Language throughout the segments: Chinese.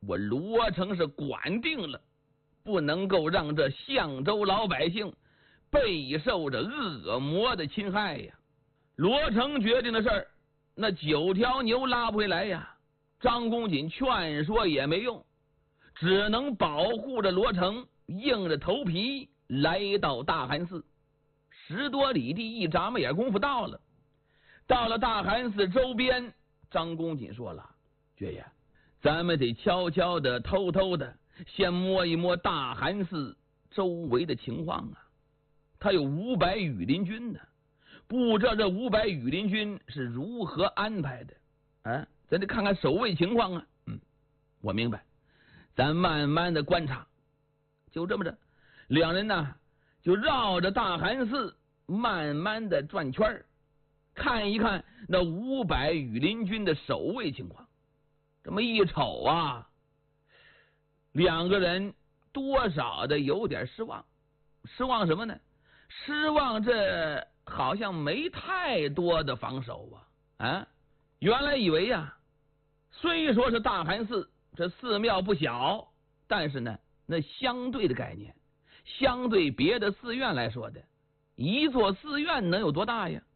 我罗成是管定了，不能够让这相州老百姓备受着恶魔的侵害呀。罗成决定的事儿，那9条牛拉不回来呀。张公瑾劝说也没用，只能保护着罗成，硬着头皮来到大寒寺。10多里地，一眨巴眼功夫到了大寒寺周边。张公瑾说了：“爵爷，咱们得悄悄的、偷偷的先摸一摸大寒寺周围的情况啊。他有500羽林军呢，不知道这500羽林军是如何安排的啊？咱得看看守卫情况啊。我明白，咱慢慢的观察。”就这么着，两人呢就绕着大寒寺慢慢的转圈，看一看那500羽林军的守卫情况。这么一瞅啊，两个人多少的有点失望。失望什么呢？失望这好像没太多的防守啊！原来以为呀，虽说是大寒寺这寺庙不小，但是呢，那相对的概念，相对别的寺院来说的，一座寺院能有多大呀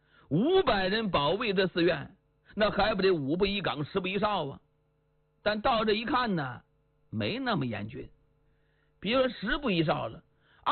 ？500人保卫这寺院，那还不得5步1岗10步1哨啊？但到这一看呢，没那么严峻。比如说10步1哨了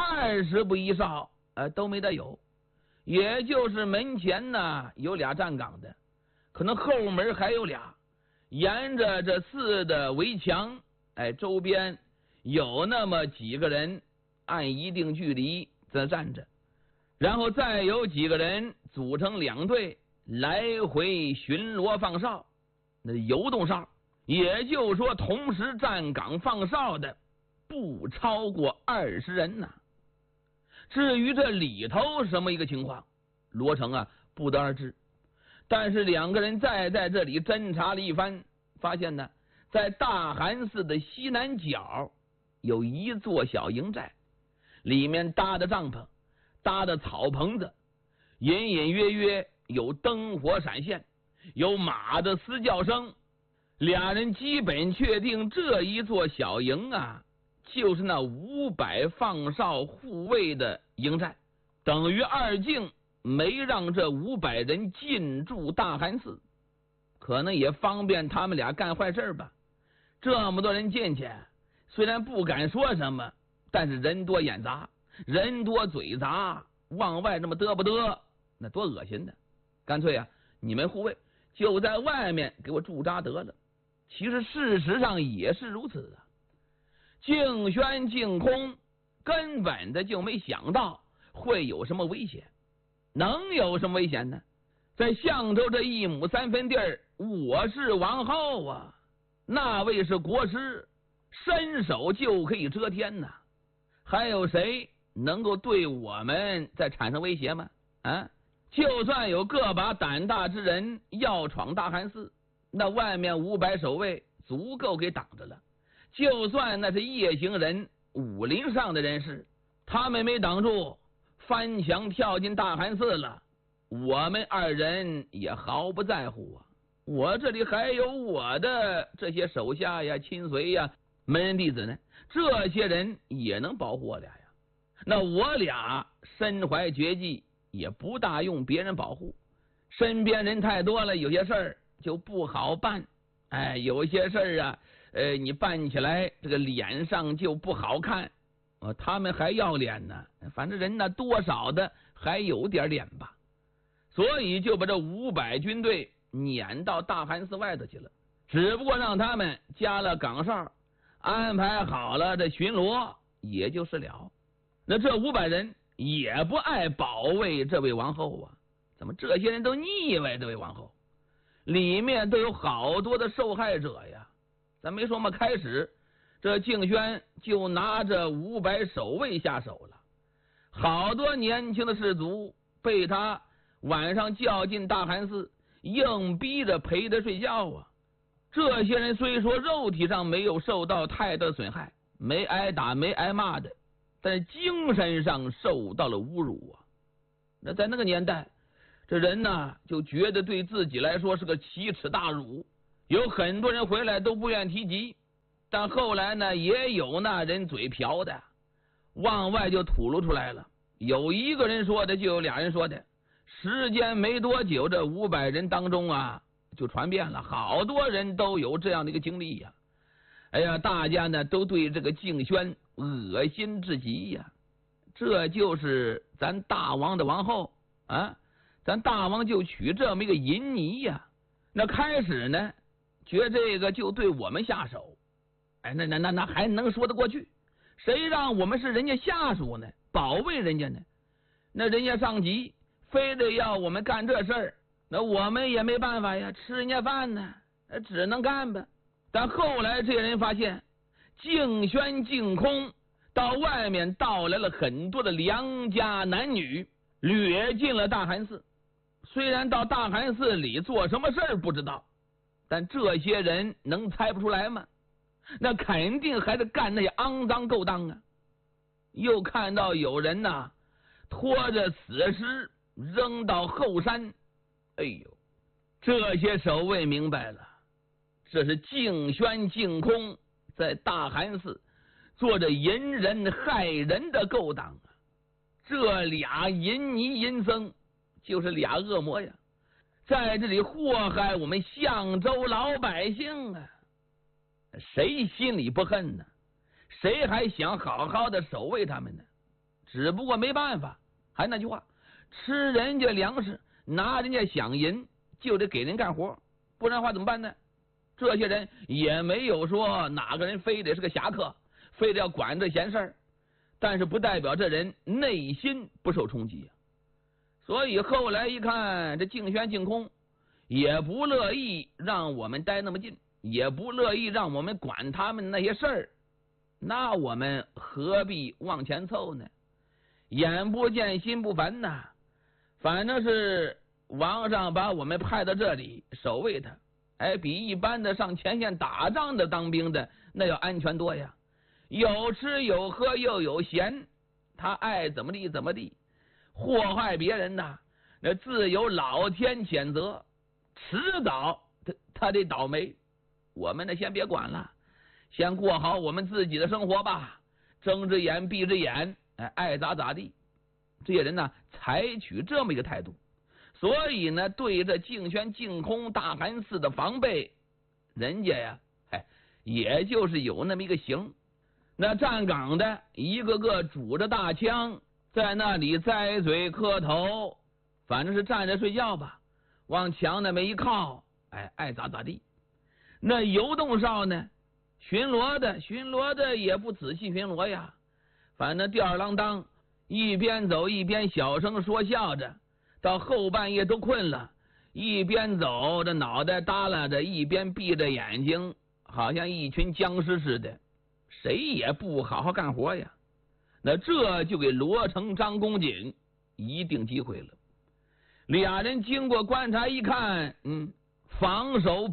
，20步1哨都没得有，也就是门前呢有俩站岗的，可能后门还有俩，沿着这寺的围墙周边有那么几个人按一定距离在站着，然后再有几个人组成2队来回巡逻放哨，那游动哨，也就是说同时站岗放哨的不超过20人呢。至于这里头什么一个情况，罗成不得而知。但是2个人再在这里侦查了一番，发现呢，在大寒寺的西南角有一座小营寨，里面搭的帐篷，搭的草棚子，隐隐约约有灯火闪现，有马的嘶叫声。俩人基本确定这一座小营就是那500放哨护卫的营寨，等于二境没让这500人进驻大寒寺，可能也方便他们俩干坏事吧。这么多人进去，虽然不敢说什么，但是人多眼杂，人多嘴杂，往外这么嘚不嘚，那多恶心的。干脆你们护卫就在外面给我驻扎得了。其实事实上也是如此静轩净空根本的就没想到会有什么危险。能有什么危险呢？在相州这1亩3分地儿，我是王后那位是国师，伸手就可以遮天呐。还有谁能够对我们再产生威胁吗？就算有个把胆大之人要闯大寒寺，那外面500守卫足够给挡着了。就算那是夜行人、武林上的人士，他们没挡住，翻墙跳进大寒寺了，我们2人也毫不在乎我这里还有我的这些手下呀、亲随呀、门人弟子呢，这些人也能保护我俩呀。那我俩身怀绝技，也不大用别人保护，身边人太多了，有些事儿就不好办。有些事儿你办起来这个脸上就不好看他们还要脸呢，反正人多少的还有点脸吧，所以就把这500军队撵到大寒寺外头去了。只不过让他们加了岗哨，安排好了这巡逻，也就是了。那这500人也不爱保卫这位王后怎么这些人都腻歪这位王后？里面都有好多的受害者呀。咱没说嘛，开始这静轩就拿着500守卫下手了，好多年轻的士卒被他晚上叫进大寒寺，硬逼着陪他睡觉这些人虽说肉体上没有受到太大的损害，没挨打没挨骂的，但是精神上受到了侮辱那在那个年代，这人就觉得对自己来说是个奇耻大辱，有很多人回来都不愿提及。 但后来呢，也有那人嘴瓢的，往外就吐露出来了。有一个人说的，就有俩人说的。时间没多久，这500人当中啊，就传遍了，好多人都有这样的一个经历呀。哎呀，大家呢都对这个敬轩恶心至极呀。这就是咱大王的王后啊，咱大王就娶这么一个淫妮呀。那开始呢，觉这个就对我们下手，哎，那还能说得过去？谁让我们是人家下属呢？保卫人家呢？那人家上级非得要我们干这事儿，那我们也没办法呀，吃人家饭呢，只能干吧。但后来这些人发现，敬轩敬空到外面盗来了很多的良家男女，掠进了大寒寺。虽然到大寒寺里做什么事儿不知道，但这些人能猜不出来吗？那肯定还是干那些肮脏勾当啊！又看到有人呐，拖着死尸扔到后山，哎呦，这些守卫明白了，这是敬轩敬空在大寒寺做着淫人害人的勾当啊！这俩淫尼淫僧就是俩恶魔呀，在这里祸害我们相州老百姓啊！谁心里不恨呢？谁还想好好的守卫他们呢？只不过没办法，还那句话，吃人家粮食，拿人家饷银，就得给人干活，不然的话怎么办呢？这些人也没有说哪个人非得是个侠客，非得要管这闲事儿，但是不代表这人内心不受冲击啊。所以后来一看，这敬轩敬空也不乐意让我们待那么近，也不乐意让我们管他们那些事儿，那我们何必往前凑呢？眼不见心不烦呐，反正是王上把我们派到这里守卫他，哎，比一般的上前线打仗的当兵的那要安全多呀，有吃有喝又有闲，他爱怎么地怎么地，祸害别人呐，那自有老天谴责，迟早他得倒霉。我们呢先别管了，先过好我们自己的生活吧，睁只眼闭只眼，哎，爱咋咋地。这些人呢采取这么一个态度，所以呢对这敬轩敬空大寒寺的防备，人家呀，哎，也就是有那么一个行。那站岗的一个个拄着大枪，在那里栽嘴磕头，反正是站着睡觉吧，往墙那么一靠，哎，爱咋咋地。那游动哨呢，巡逻的也不仔细巡逻呀，反正吊儿郎当，一边走一边小声说笑着，到后半夜都困了，一边走这脑袋耷拉着，一边闭着眼睛，好像一群僵尸似的，谁也不好好干活呀。那这就给罗成、张公瑾一定机会了。俩人经过观察一看，防守